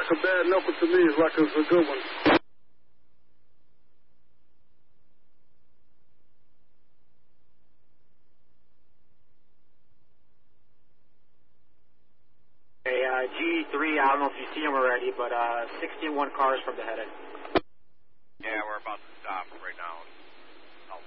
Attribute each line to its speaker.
Speaker 1: like a bad knuckle to me. It's like it's a good one.
Speaker 2: Hey, G3, I don't know if you see him already, but 61 cars from the head end.
Speaker 3: Yeah, we're about to stop right now.